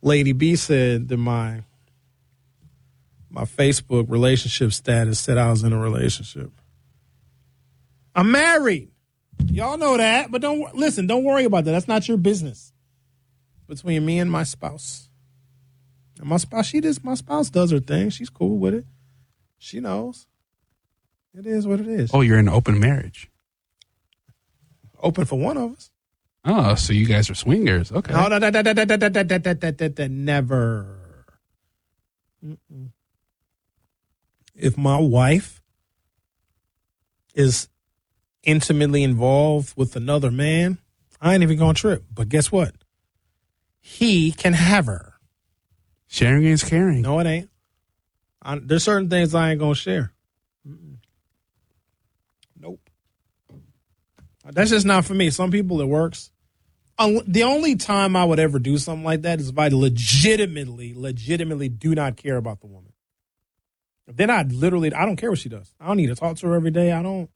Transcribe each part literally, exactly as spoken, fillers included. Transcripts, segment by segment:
Lady B said that my my Facebook relationship status said I was in a relationship. I'm married. Y'all know that, but don't listen. Don't worry about that. That's not your business. Between me and my spouse. And my spouse, she does. My spouse does her thing. She's cool with it. She knows. It is what it is. Oh, you're in an open marriage. Open for one of us. Oh, so you guys are swingers. Okay. No, no, no, no, no, no, no, no, no, no, no, no, never. Mm-mm. If my wife is intimately involved with another man, I ain't even gonna trip. But guess what? He can have her. Sharing is caring. No, it ain't. I, there's certain things I ain't gonna share. Mm-mm. Nope. That's just not for me. Some people it works. Um, the only time I would ever do something like that is if I legitimately, legitimately do not care about the woman. Then I literally, I don't care what she does. I don't need to talk to her every day. I don't.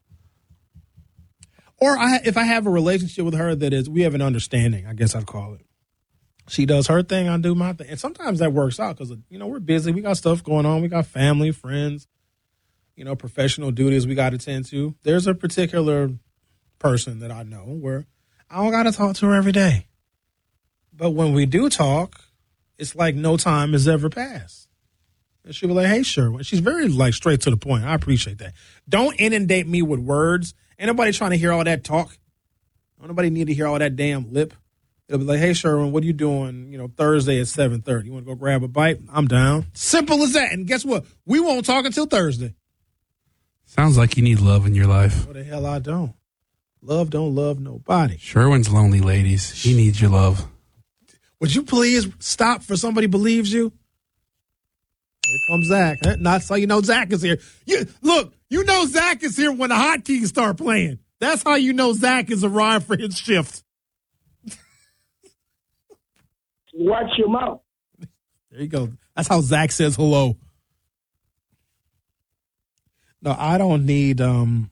Or I, if I have a relationship with her that is, we have an understanding, I guess I'd call it. She does her thing, I do my thing. And sometimes that works out because, you know, we're busy. We got stuff going on. We got family, friends, you know, professional duties we got to tend to. There's a particular person that I know where I don't got to talk to her every day. But when we do talk, it's like no time has ever passed. And she'll be like, hey, sure. She's very, like, straight to the point. I appreciate that. Don't inundate me with words. Ain't nobody trying to hear all that talk. Don't nobody need to hear all that damn lip. It'll be like, hey, Sherwin, what are you doing, you know, Thursday at seven thirty? You want to go grab a bite? I'm down. Simple as that. And guess what? We won't talk until Thursday. Sounds like you need love in your life. What the hell I don't. Love don't love nobody. Sherwin's lonely, ladies. He needs your love. Would you please stop for somebody believes you? Here comes Zach. That's how you know Zach is here. You, look, you know Zach is here when the hotkeys start playing. That's how you know Zach has arrived for his shift. Watch your mouth. There you go. That's how Zach says hello. No, I don't need, um,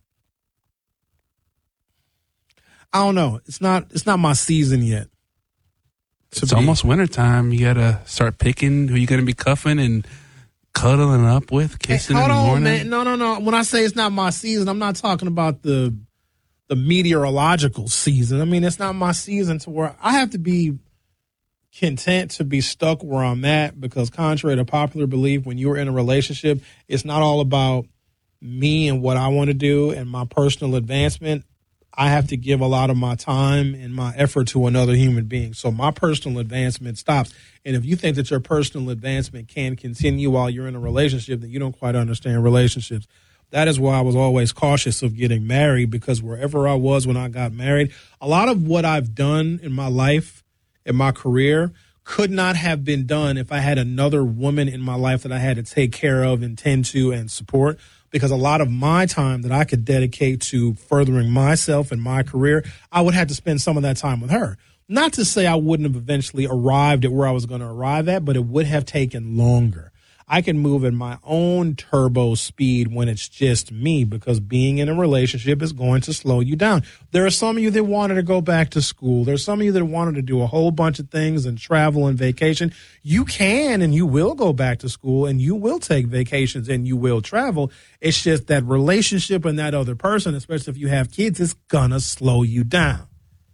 I don't know. It's not, it's not my season yet. It's be. almost wintertime. You got to start picking who you're going to be cuffing and cuddling up with, kissing hey, in the on, morning. Man. No, no, no. When I say it's not my season, I'm not talking about the the meteorological season. I mean, it's not my season to where I have to be content to be stuck where I'm at because contrary to popular belief, when you're in a relationship, it's not all about me and what I want to do and my personal advancement. I have to give a lot of my time and my effort to another human being. So my personal advancement stops. And if you think that your personal advancement can continue while you're in a relationship, then you don't quite understand relationships. That is why I was always cautious of getting married, because wherever I was when I got married, a lot of what I've done in my life, in my career, could not have been done if I had another woman in my life that I had to take care of and tend to and support. Because a lot of my time that I could dedicate to furthering myself and my career, I would have to spend some of that time with her. Not to say I wouldn't have eventually arrived at where I was going to arrive at, but it would have taken longer. I can move at my own turbo speed when it's just me, because being in a relationship is going to slow you down. There are some of you that wanted to go back to school. There's some of you that wanted to do a whole bunch of things and travel and vacation. You can and you will go back to school and you will take vacations and you will travel. It's just that relationship and that other person, especially if you have kids, is going to slow you down.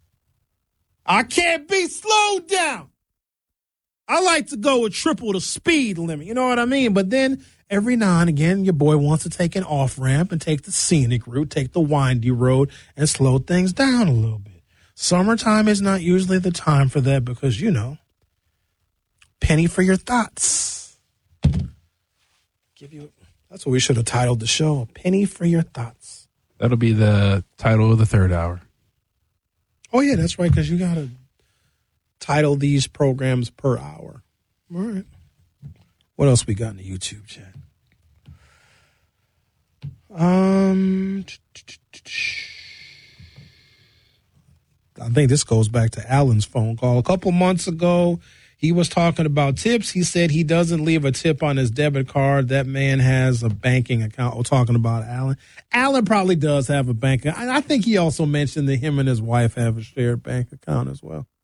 I can't be slowed down. I like to go with triple the speed limit. You know what I mean? But then every now and again, your boy wants to take an off ramp and take the scenic route, take the windy road and slow things down a little bit. Summertime is not usually the time for that because, you know, penny for your thoughts. Give you, that's what we should have titled the show, a penny for your thoughts. That'll be the title of the third hour. Oh, yeah, that's right, because you got to title these programs per hour. All right. What else we got in the YouTube chat? Um, I think this goes back to Alan's phone call. A couple months ago, he was talking about tips. He said he doesn't leave a tip on his debit card. That man has a banking account. We're talking about Alan. Alan probably does have a bank account. I think he also mentioned that him and his wife have a shared bank account as well.